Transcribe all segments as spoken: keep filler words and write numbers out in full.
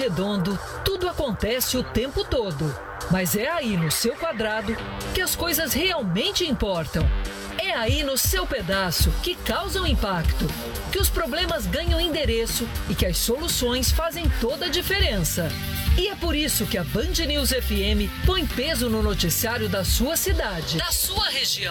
redondo, tudo acontece o tempo todo. Mas é aí no seu quadrado que as coisas realmente importam. É aí no seu pedaço que causam impacto, que os problemas ganham endereço e que as soluções fazem toda a diferença. E é por isso que a Band News F M põe peso no noticiário da sua cidade, da sua região.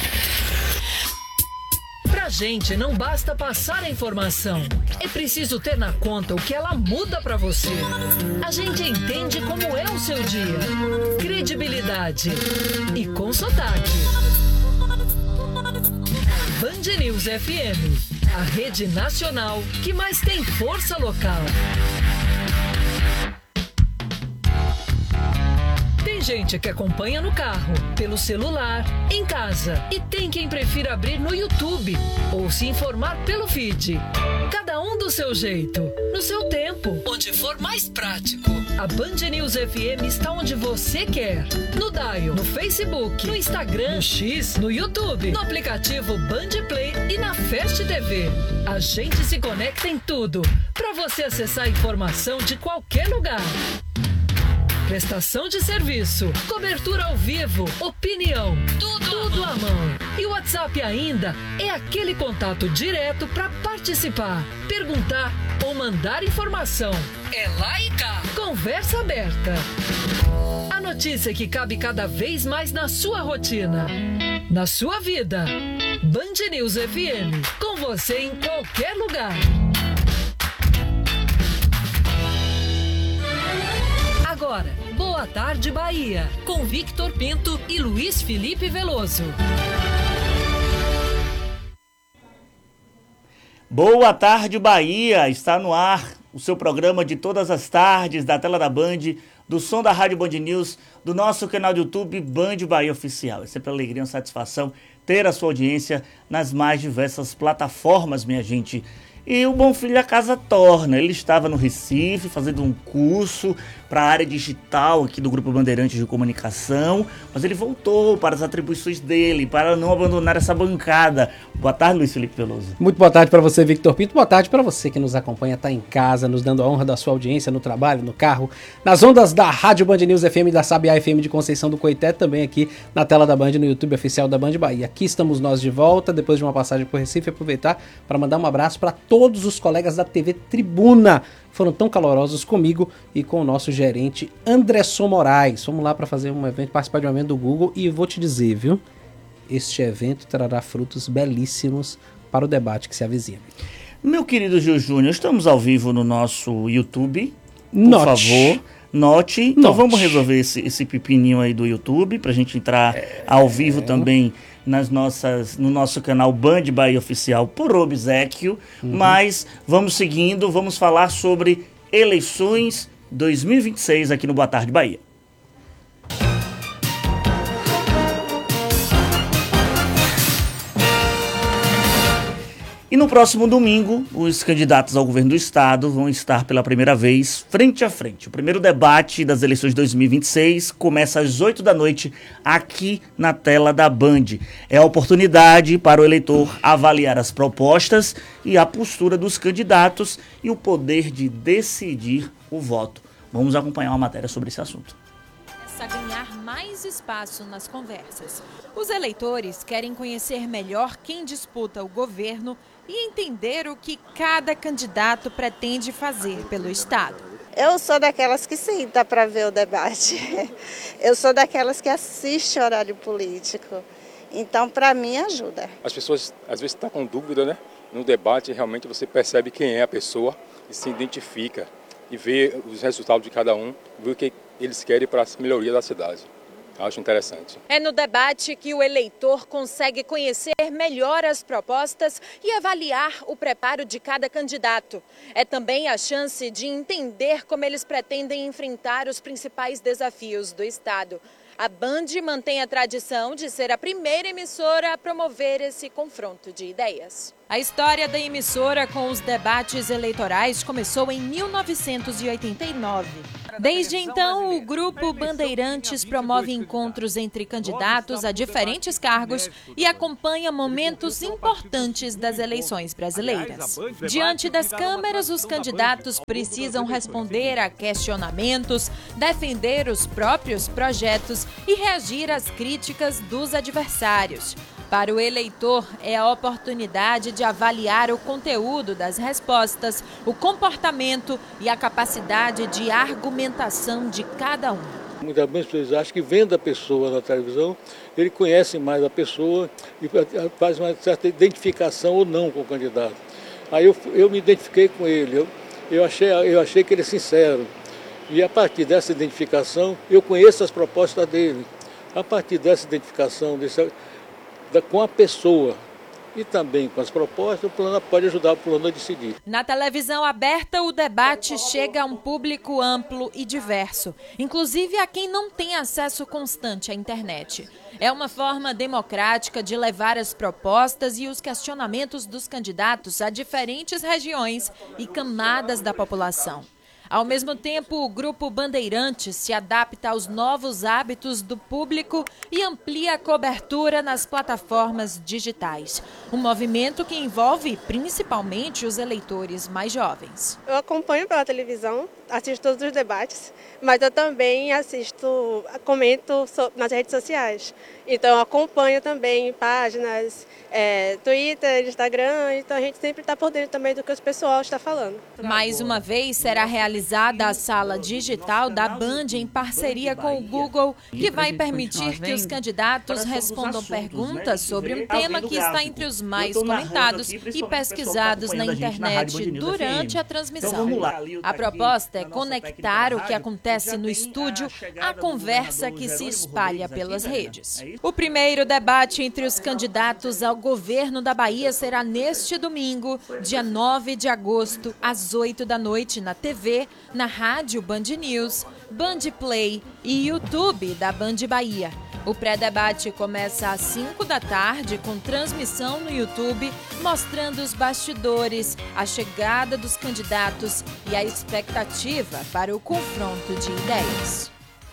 Pra gente não basta passar a informação, é preciso ter na conta o que ela muda pra você. A gente entende como é o seu dia, credibilidade e com sotaque. Band News F M, a rede nacional que mais tem força local. Tem gente que acompanha no carro, pelo celular, em casa. E tem quem prefira abrir no YouTube ou se informar pelo feed. Cada um do seu jeito, no seu tempo, onde for mais prático. A Band News F M está onde você quer. No Dial, no Facebook, no Instagram, no X, no YouTube, no aplicativo Band Play e na Fast T V. A gente se conecta em tudo, para você acessar a informação de qualquer lugar. Prestação de serviço, cobertura ao vivo, opinião, tudo, tudo à mão. E o WhatsApp ainda é aquele contato direto para participar, perguntar ou mandar informação. É lá e cá. Conversa aberta. A notícia que cabe cada vez mais na sua rotina, na sua vida. Band News F M, com você em qualquer lugar. Agora, Boa Tarde Bahia, com Victor Pinto e Luiz Felipe Veloso. Boa Tarde Bahia, está no ar o seu programa de todas as tardes, da tela da Band, do som da Rádio Band News, do nosso canal do YouTube Band Bahia Oficial. É sempre uma alegria e uma satisfação ter a sua audiência nas mais diversas plataformas, minha gente. E o Bom Filho a casa torna. Ele estava no Recife fazendo um curso para a área digital aqui do Grupo Bandeirantes de Comunicação, mas ele voltou para as atribuições dele, para não abandonar essa bancada. Boa tarde, Luiz Felipe Veloso. Muito boa tarde para você, Victor Pinto. Boa tarde para você que nos acompanha, está em casa, nos dando a honra da sua audiência no trabalho, no carro, nas ondas da Rádio Band News F M, da Sabiá F M de Conceição do Coité, também aqui na tela da Band, no YouTube oficial da Band Bahia. Aqui estamos nós de volta, depois de uma passagem por Recife, aproveitar para mandar um abraço para todos os colegas da T V Tribuna, foram tão calorosos comigo e com o nosso gerente Andresson Moraes. Vamos lá para fazer um evento, participar de um evento do Google, e vou te dizer, viu? Este evento trará frutos belíssimos para o debate que se avizinha. Meu querido Gil Júnior, estamos ao vivo no nosso YouTube. Por Note. favor, note. Então Note. Vamos resolver esse, esse pepininho aí do YouTube, pra gente entrar é, ao vivo é. também nas nossas, no nosso canal Band Bahia Oficial por obséquio. Uhum. Mas vamos seguindo, vamos falar sobre eleições dois mil e vinte e seis aqui no Boa Tarde Bahia. E no próximo domingo, os candidatos ao governo do estado vão estar pela primeira vez frente a frente. O primeiro debate das eleições de dois mil e vinte e seis começa às oito da noite aqui na tela da Band. É a oportunidade para o eleitor avaliar as propostas e a postura dos candidatos e o poder de decidir o voto. Vamos acompanhar uma matéria sobre esse assunto. A ganhar mais espaço nas conversas. Os eleitores querem conhecer melhor quem disputa o governo e entender o que cada candidato pretende fazer pelo estado. Eu sou daquelas que senta para ver o debate. Eu sou daquelas que assiste horário político. Então, para mim, ajuda. As pessoas, às vezes, estão com dúvida, né? No debate, realmente, você percebe quem é a pessoa e se identifica e vê os resultados de cada um, vê o que eles querem para a melhoria da cidade. Acho interessante. É no debate que o eleitor consegue conhecer melhor as propostas e avaliar o preparo de cada candidato. É também a chance de entender como eles pretendem enfrentar os principais desafios do estado. A Band mantém a tradição de ser a primeira emissora a promover esse confronto de ideias. A história da emissora com os debates eleitorais começou em mil novecentos e oitenta e nove. Desde então, o Grupo Bandeirantes promove encontros entre candidatos a diferentes cargos e acompanha momentos importantes das eleições brasileiras. Diante das câmeras, os candidatos precisam responder a questionamentos, defender os próprios projetos e reagir às críticas dos adversários. Para o eleitor, é a oportunidade de avaliar o conteúdo das respostas, o comportamento e a capacidade de argumentação de cada um. Muitas vezes as pessoas acham que vendo a pessoa na televisão, ele conhece mais a pessoa e faz uma certa identificação ou não com o candidato. Aí eu, eu me identifiquei com ele, eu, eu, achei, eu achei que ele é sincero. E a partir dessa identificação, eu conheço as propostas dele. A partir dessa identificação, desse, com a pessoa e também com as propostas, o plano pode ajudar o plano a decidir. Na televisão aberta, o debate chega a um público amplo e diverso, inclusive a quem não tem acesso constante à internet. É uma forma democrática de levar as propostas e os questionamentos dos candidatos a diferentes regiões e camadas da população. Ao mesmo tempo, o Grupo Bandeirantes se adapta aos novos hábitos do público e amplia a cobertura nas plataformas digitais. Um movimento que envolve principalmente os eleitores mais jovens. Eu acompanho pela televisão, assisto todos os debates, mas eu também assisto, comento nas redes sociais. Então eu acompanho também páginas, é, Twitter, Instagram, então a gente sempre está por dentro também do que o pessoal está falando. Mais uma vez será realizada a sala digital da Band em parceria com o Google, que vai permitir que os candidatos respondam perguntas sobre um tema que está entre os mais comentados e pesquisados na internet durante a transmissão. A proposta é conectar o que acontece no estúdio à conversa que se espalha pelas redes. O primeiro debate entre os candidatos ao governo da Bahia será neste domingo, dia nove de agosto, às oito da noite, na T V, na rádio Band News, Band Play e YouTube da Band Bahia. O pré-debate começa às cinco da tarde, com transmissão no YouTube, mostrando os bastidores, a chegada dos candidatos e a expectativa para o confronto de ideias.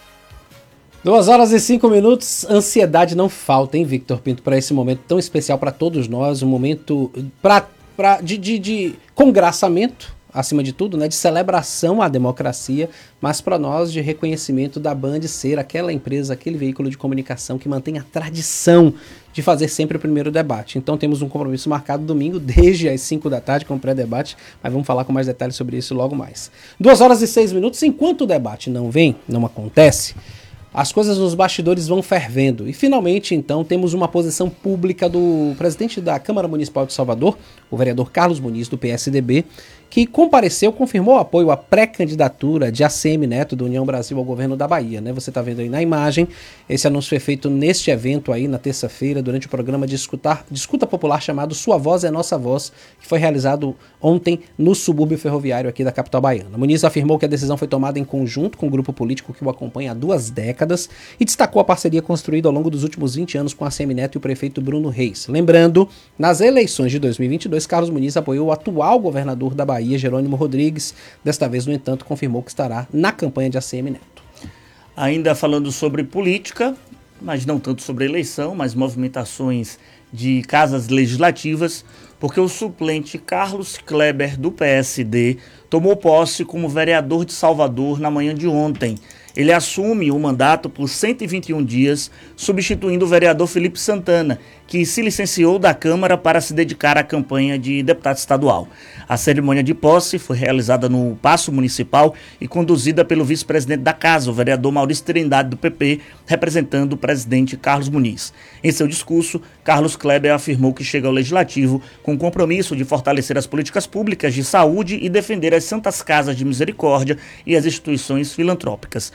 Duas horas e cinco minutos, ansiedade não falta, hein, Victor Pinto, para esse momento tão especial para todos nós, um momento pra, pra, de, de, de congraçamento, acima de tudo, né, de celebração à democracia, mas para nós de reconhecimento da Band ser aquela empresa, aquele veículo de comunicação que mantém a tradição de fazer sempre o primeiro debate. Então temos um compromisso marcado domingo, desde as cinco da tarde, com o pré-debate, mas vamos falar com mais detalhes sobre isso logo mais. Duas horas e seis minutos, enquanto o debate não vem, não acontece, as coisas nos bastidores vão fervendo e finalmente então temos uma posição pública do presidente da Câmara Municipal de Salvador, o vereador Carlos Muniz do P S D B, que compareceu, confirmou o apoio à pré-candidatura de A C M Neto do União Brasil ao governo da Bahia, né? Você está vendo aí na imagem, esse anúncio foi feito neste evento aí na terça-feira, durante o programa de, escutar, de escuta popular chamado Sua Voz é Nossa Voz, que foi realizado ontem no subúrbio ferroviário aqui da capital baiana. Muniz afirmou que a decisão foi tomada em conjunto com o grupo político que o acompanha há duas décadas e destacou a parceria construída ao longo dos últimos vinte anos com a A C M Neto e o prefeito Bruno Reis. Lembrando, nas eleições de dois mil e vinte e dois, Carlos Muniz apoiou o atual governador da Bahia, Jerônimo Rodrigues. Desta vez, no entanto, confirmou que estará na campanha de A C M Neto. Ainda falando sobre política, mas não tanto sobre eleição, mas movimentações de casas legislativas, porque o suplente Carlos Kleber, do P S D, tomou posse como vereador de Salvador na manhã de ontem. Ele assume o mandato por cento e vinte e um dias, substituindo o vereador Felipe Santana, que se licenciou da Câmara para se dedicar à campanha de deputado estadual. A cerimônia de posse foi realizada no Paço Municipal e conduzida pelo vice-presidente da Casa, o vereador Maurício Trindade, do P P, representando o presidente Carlos Muniz. Em seu discurso, Carlos Kleber afirmou que chega ao Legislativo com o compromisso de fortalecer as políticas públicas de saúde e defender as santas casas de misericórdia e as instituições filantrópicas.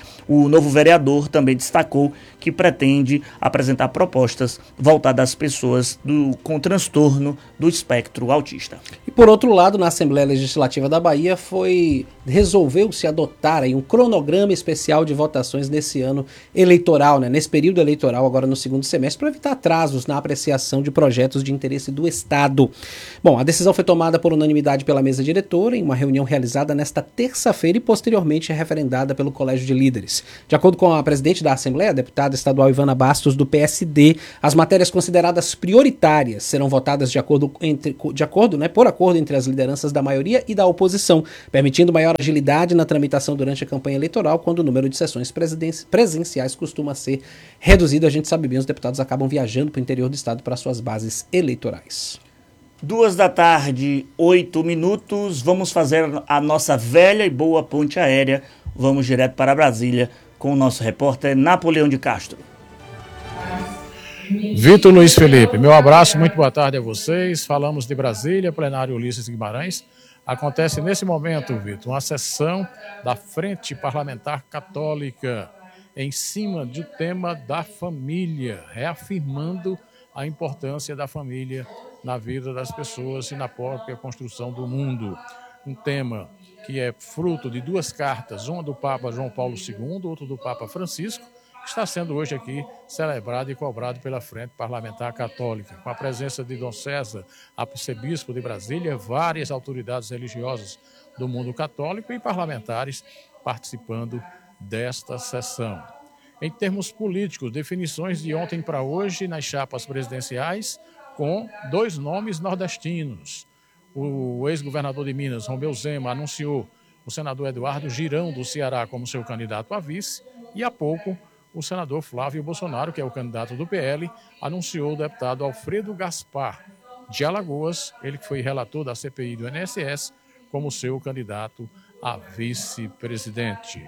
O novo vereador também destacou que pretende apresentar propostas voltadas às pessoas do, com transtorno do espectro autista. E por outro lado, na Assembleia Legislativa da Bahia foi resolveu-se adotar aí um cronograma especial de votações nesse ano eleitoral, né, nesse período eleitoral agora no segundo semestre, para evitar atrasos na apreciação de projetos de interesse do Estado. Bom, a decisão foi tomada por unanimidade pela mesa diretora em uma reunião realizada nesta terça-feira e posteriormente referendada pelo Colégio de Líderes. De acordo com a presidente da Assembleia, a deputada estadual Ivana Bastos, do P S D, as matérias consideradas prioritárias serão votadas de acordo, entre, de acordo, né, por acordo entre as lideranças da maioria e da oposição, permitindo maior agilidade na tramitação durante a campanha eleitoral, quando o número de sessões presenciais costuma ser reduzido. A gente sabe bem, os deputados acabam viajando para o interior do estado para suas bases eleitorais. Duas da tarde, oito minutos. Vamos fazer a nossa velha e boa ponte aérea. Vamos direto para Brasília com o nosso repórter Napoleão de Castro. Vitor Luiz Felipe, meu abraço, muito boa tarde a vocês. Falamos de Brasília, plenário Ulisses Guimarães. Acontece nesse momento, Vitor, uma sessão da Frente Parlamentar Católica em cima do tema da família, reafirmando a importância da família na vida das pessoas e na própria construção do mundo. Um tema que é fruto de duas cartas, uma do Papa João Paulo segundo, outra do Papa Francisco, que está sendo hoje aqui celebrado e cobrado pela Frente Parlamentar Católica, com a presença de Dom César, arcebispo de Brasília, várias autoridades religiosas do mundo católico e parlamentares participando desta sessão. Em termos políticos, definições de ontem para hoje nas chapas presidenciais com dois nomes nordestinos. O ex-governador de Minas, Romeu Zema, anunciou o senador Eduardo Girão, do Ceará, como seu candidato a vice, e há pouco o senador Flávio Bolsonaro, que é o candidato do P L, anunciou o deputado Alfredo Gaspar, de Alagoas, ele que foi relator da C P I do I N S S, como seu candidato a vice-presidente.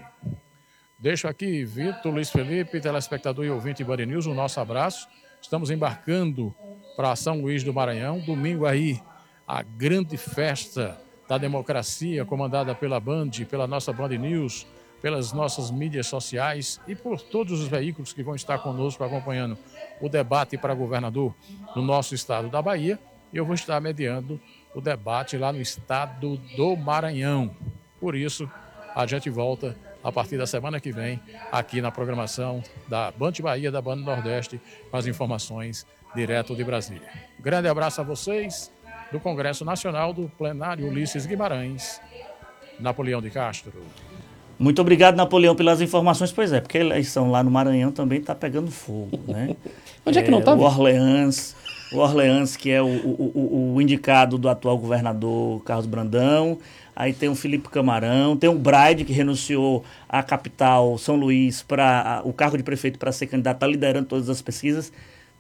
Deixo aqui, Vitor Luiz Felipe, telespectador e ouvinte Band News, o nosso abraço. Estamos embarcando para São Luís do Maranhão, domingo aí, a grande festa da democracia, comandada pela Band, pela nossa Band News, pelas nossas mídias sociais e por todos os veículos que vão estar conosco acompanhando o debate para governador no nosso estado da Bahia. E eu vou estar mediando o debate lá no estado do Maranhão. Por isso, a gente volta a partir da semana que vem aqui na programação da Band Bahia, da Band Nordeste, com as informações direto de Brasília. Um grande abraço a vocês do Congresso Nacional do Plenário Ulisses Guimarães, Napoleão de Castro. Muito obrigado, Napoleão, pelas informações. Pois é, porque a eleição lá no Maranhão também está pegando fogo, né? Onde é que não está? O Orleans, o Orleans, que é o, o, o, o indicado do atual governador Carlos Brandão. Aí tem o Felipe Camarão, tem o Braide, que renunciou à capital São Luís para o cargo de prefeito para ser candidato, está liderando todas as pesquisas.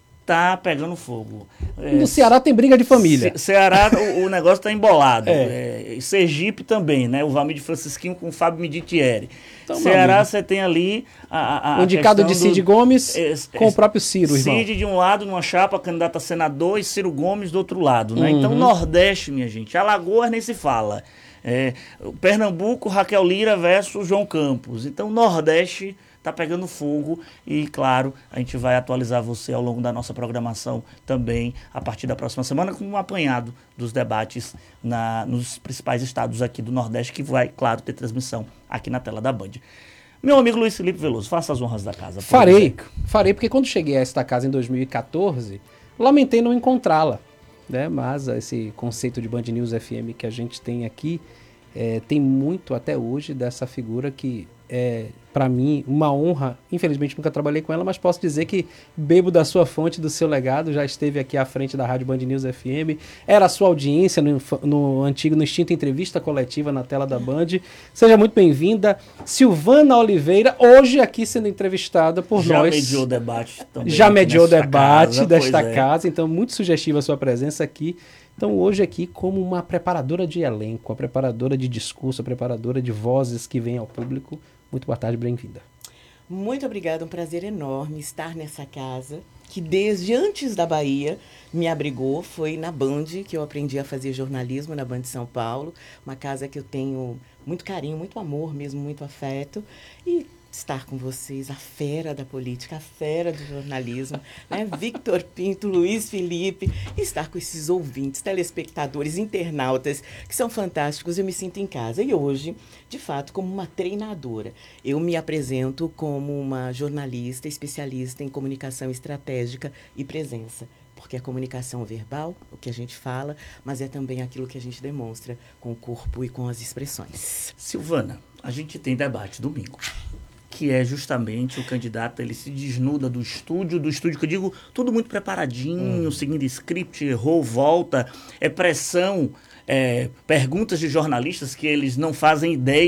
Tá pegando fogo. No é, Ceará tem briga de família. Ce Ceará, o, o negócio tá embolado. É. É, Sergipe também, né? O Valmir Francisquinho com o Fábio Miditieri. Então, Ceará, você tem ali a, a, o indicado de Cid do, Gomes é, com é, o próprio Ciro, Cid irmão. Cid de um lado, numa chapa, candidato a senador, e Ciro Gomes do outro lado, né? Uhum. Então, Nordeste, minha gente, Alagoas nem se fala. É, Pernambuco, Raquel Lira versus João Campos. Então, Nordeste tá pegando fogo e, claro, a gente vai atualizar você ao longo da nossa programação também a partir da próxima semana com um apanhado dos debates na, nos principais estados aqui do Nordeste, que vai, claro, ter transmissão aqui na tela da Band. Meu amigo Luiz Felipe Veloso, faça as honras da casa. Farei, farei, porque quando cheguei a esta casa em dois mil e quatorze, lamentei não encontrá-la, né? Mas esse conceito de Band News F M que a gente tem aqui é, tem muito até hoje dessa figura que é, para mim, uma honra. Infelizmente nunca trabalhei com ela, mas posso dizer que bebo da sua fonte, do seu legado. Já esteve aqui à frente da Rádio Band News F M, era a sua audiência no, no antigo, no extinto Entrevista Coletiva na tela da Band. Seja muito bem-vinda, Silvana Oliveira, hoje aqui sendo entrevistada por Já nós. Já mediou o debate também. Já mediou o debate casa, desta é. casa, então muito sugestiva a sua presença aqui. Então hoje aqui como uma preparadora de elenco, a preparadora de discurso, a preparadora de vozes que vem ao público. Muito boa tarde, bem-vinda. Muito obrigada, um prazer enorme estar nessa casa, que desde antes da Bahia me abrigou. Foi na Band que eu aprendi a fazer jornalismo, na Band de São Paulo, uma casa que eu tenho muito carinho, muito amor mesmo, muito afeto. E estar com vocês, a fera da política, a fera do jornalismo, né? Victor Pinto, Luiz Felipe, e estar com esses ouvintes, telespectadores, internautas, que são fantásticos. Eu me sinto em casa. E hoje, de fato, como uma treinadora, eu me apresento como uma jornalista especialista em comunicação estratégica e presença. Porque a comunicação verbal, o que a gente fala, mas é também aquilo que a gente demonstra com o corpo e com as expressões. Silvana, a gente tem debate domingo, que é justamente o candidato, ele se desnuda do estúdio, do estúdio que eu digo, tudo muito preparadinho, hum. seguindo script, errou, volta, é pressão, é, perguntas de jornalistas que eles não fazem ideia